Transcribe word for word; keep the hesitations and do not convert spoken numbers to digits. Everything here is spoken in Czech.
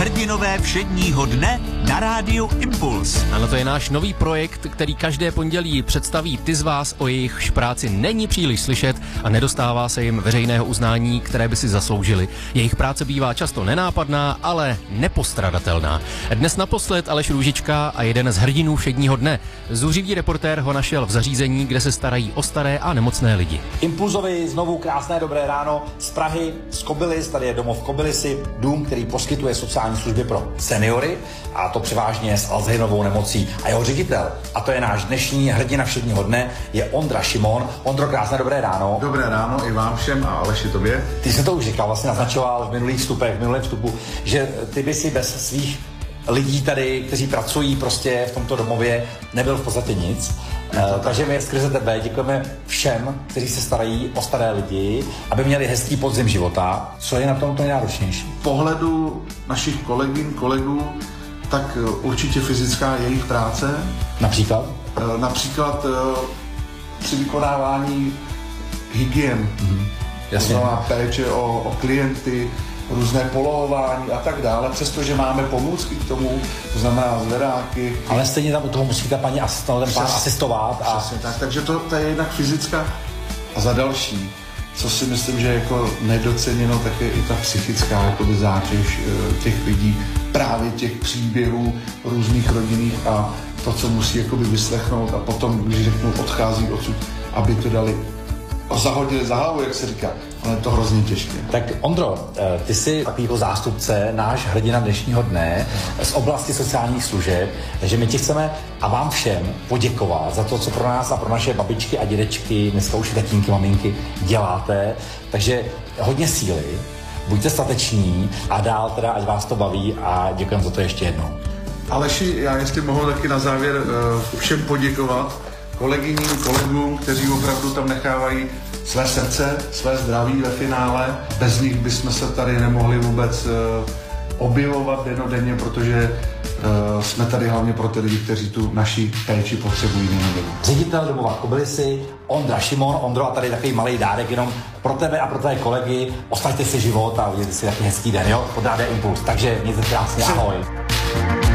Hrdinové všedního dne na rádiu Impuls. Ano, to je náš nový projekt, který každé pondělí představí ty z vás, o jejichž práci není příliš slyšet a nedostává se jim veřejného uznání, které by si zasloužili. Jejich práce bývá často nenápadná, ale nepostradatelná. Dnes naposled Aleš Růžička a jeden z hrdinů všedního dne. Zuřivý reportér ho našel v zařízení, kde se starají o staré a nemocné lidi. Impulzovi znovu krásné dobré ráno z Prahy, z Kobylis, tady je domov Kobylisy, dům, který poskytuje sociální služby pro seniory, a to převážně s Alzheimerovou nemocí. A jeho ředitel, a to je náš dnešní hrdina všedního dne, je Ondra Šimon. Ondro, krásné dobré ráno. Dobré ráno i vám všem a Aleši tobě. Ty jsi to už říkal, vlastně naznačoval v minulých vstupech, v minulém vstupu, že ty by si bez svých lidí tady, kteří pracují prostě v tomto domově, nebyl v podstatě nic. Uh, takže my skrze tebe děkujeme všem, kteří se starají o staré lidi, aby měli hezký podzim života. Co je na tom to nejnáročnější? Pohledu našich kolegyň, kolegů, tak určitě fyzická jejich práce. Například? Uh, například uh, při vykonávání hygien. Mm-hmm. Jasně. To znamená péče o, o klienty, různé polohování a tak dále, přestože máme pomůcky k tomu, to znamená zvedáky. Ale stejně tam u toho musí ta paní asistovat, ten pán asistovat. A... Přesně tak, takže to, to je jednak fyzická. A za další, co si myslím, že je jako nedoceněno, tak je i ta psychická jakoby zátěž těch lidí, právě těch příběhů různých rodinných a to, co musí jakoby vyslechnout a potom, když řeknou, odchází odsud, aby to dali zahodili za hlavu, jak se říká, ale je to hrozně těžké. Tak Ondro, ty jsi takovýho zástupce, náš hrdina dnešního dne z oblasti sociálních služeb, takže my ti chceme a vám všem poděkovat za to, co pro nás a pro naše babičky a dědečky, dneska už tatínky, maminky děláte, takže hodně síly, buďte stateční a dál teda, ať vás to baví a děkujeme za to ještě jednou. Aleši, já jestli mohu taky na závěr uh, všem poděkovat, kolegyním, kolegům, kteří opravdu tam nechávají své srdce, své zdraví ve finále. Bez nich bychom se tady nemohli vůbec uh, objevovat dennodenně, protože uh, jsme tady hlavně pro ty lidi, kteří tu naši péči potřebují dennodenně. Ředitel domova Kobylisy, Ondra Šimon. Ondro, a tady takový malý dárek jenom pro tebe a pro tvé kolegy. Ostaňte si život a udělejte si takový hezký den, jo? Pod Rádiem Impuls. Takže mějte krásně, ahoj.